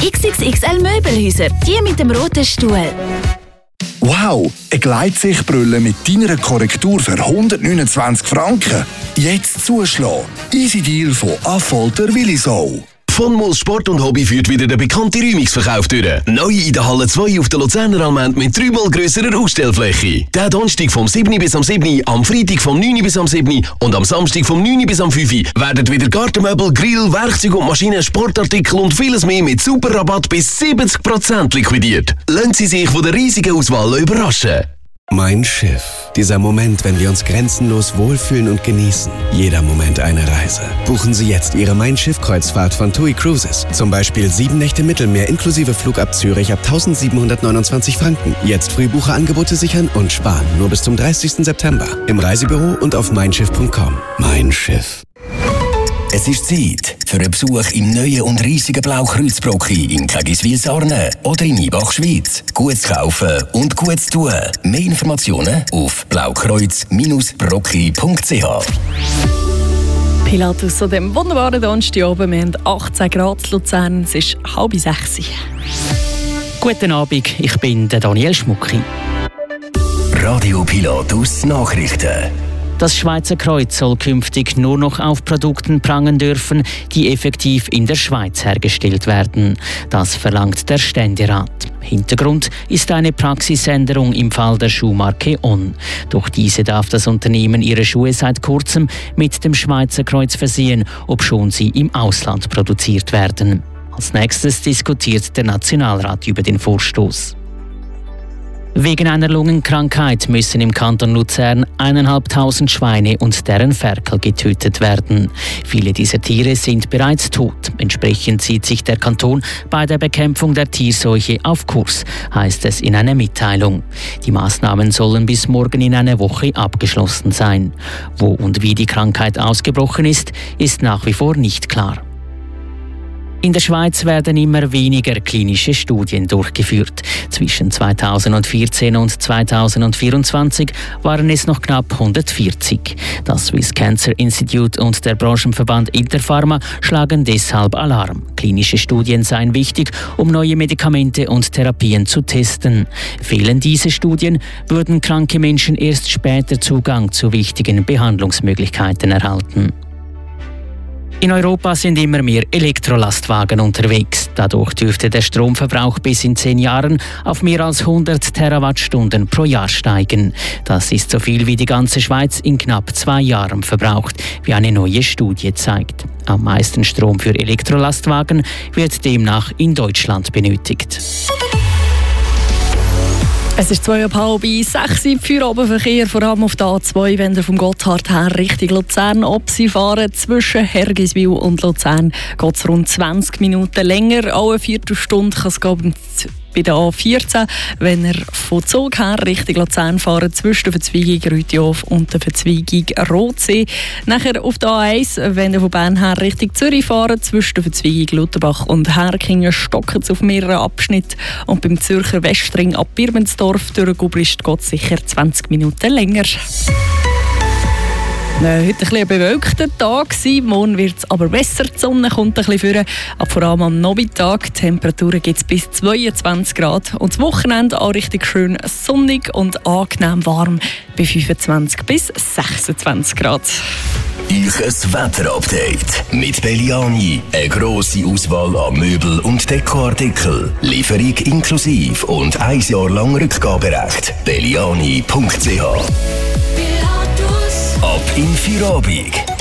XXXL Möbelhäuser, die mit dem roten Stuhl. Wow, eine Gleitsichtbrille mit deiner Korrektur für 129 Franken. Jetzt zuschlagen. Easy Deal von Affolter Willisau. Von Moos Sport und Hobby führt wieder der bekannte Räumungsverkauf durch. Neu in der Halle 2 auf der Luzerner Allmend mit 3-mal grösserer Ausstellfläche. Der Donnerstag vom 7. bis am 7., am Freitag vom 9. bis am 7. und am Samstag vom 9. bis am 5. werden wieder Gartenmöbel, Grill, Werkzeuge und Maschinen, Sportartikel und vieles mehr mit super Rabatt bis 70% liquidiert. Lassen Sie sich von der riesigen Auswahl überraschen. Mein Schiff. Dieser Moment, wenn wir uns grenzenlos wohlfühlen und genießen. Jeder Moment eine Reise. Buchen Sie jetzt Ihre Mein Schiff-Kreuzfahrt von TUI Cruises. Zum Beispiel 7 Nächte Mittelmeer inklusive Flug ab Zürich ab 1729 Franken. Jetzt Frühbucherangebote sichern und sparen. Nur bis zum 30. September. Im Reisebüro und auf meinschiff.com. Mein Schiff. Es ist Zeit für einen Besuch im neuen und riesigen Blaukreuzbrocki in Keggiswil-Sarne oder in Ibach, Schweiz. Gut zu kaufen und gut zu tun. Mehr Informationen auf blaukreuz-brocki.ch. Pilatus an diesem wunderbaren Donnerstag oben. Wir haben 18 Grad in Luzern. Es ist 5:30. Guten Abend, ich bin der Daniel Schmucki. Radio Pilatus Nachrichten. Das Schweizer Kreuz soll künftig nur noch auf Produkten prangen dürfen, die effektiv in der Schweiz hergestellt werden. Das verlangt der Ständerat. Hintergrund ist eine Praxisänderung im Fall der Schuhmarke On. Durch diese darf das Unternehmen ihre Schuhe seit kurzem mit dem Schweizer Kreuz versehen, obschon sie im Ausland produziert werden. Als nächstes diskutiert der Nationalrat über den Vorstoß. Wegen einer Lungenkrankheit müssen im Kanton Luzern 1'500 Schweine und deren Ferkel getötet werden. Viele dieser Tiere sind bereits tot. Entsprechend sieht sich der Kanton bei der Bekämpfung der Tierseuche auf Kurs, heißt es in einer Mitteilung. Die Maßnahmen sollen bis morgen in einer Woche abgeschlossen sein. Wo und wie die Krankheit ausgebrochen ist, ist nach wie vor nicht klar. In der Schweiz werden immer weniger klinische Studien durchgeführt. Zwischen 2014 und 2024 waren es noch knapp 140. Das Swiss Cancer Institute und der Branchenverband Interpharma schlagen deshalb Alarm. Klinische Studien seien wichtig, um neue Medikamente und Therapien zu testen. Fehlen diese Studien, würden kranke Menschen erst später Zugang zu wichtigen Behandlungsmöglichkeiten erhalten. In Europa sind immer mehr Elektrolastwagen unterwegs. Dadurch dürfte der Stromverbrauch bis in 10 Jahren auf mehr als 100 Terawattstunden pro Jahr steigen. Das ist so viel wie die ganze Schweiz in knapp 2 Jahren verbraucht, wie eine neue Studie zeigt. Am meisten Strom für Elektrolastwagen wird demnach in Deutschland benötigt. Es ist 5:30, Feierabendverkehr, vor allem auf der A2, wenn ihr vom Gotthard her Richtung Luzern ob Sie fahren. Zwischen Hergiswil und Luzern geht es rund 20 Minuten länger. Auch eine Viertelstunde kann es gehen bei der A14, wenn ihr von Zug her Richtung Luzern fahrt, zwischen der Verzweigung Rütihof und der Verzweigung Rotsee. Nachher auf der A1, wenn ihr von Bern her Richtung Zürich fahrt, zwischen der Verzweigung Lutherbach und Herkingen stocken es auf mehreren Abschnitten. Und beim Zürcher Westring ab Birmensdorf durch Gubrist geht es sicher 20 Minuten länger. Heute ein bewölkter Tag. Morgen wird es aber besser. Die Sonne kommt ein bisschen vor. Aber vor allem am Nachmittag. Die Temperaturen gibt es bis 22 Grad. Und das Wochenende auch richtig schön sonnig und angenehm warm bei 25 bis 26 Grad. Euch ein Wetterupdate mit Belliani. Eine grosse Auswahl an Möbel- und Dekoartikel. Lieferung inklusive und 1 Jahr lang Rückgaberecht. Belliani.ch. Ab in Feierabend.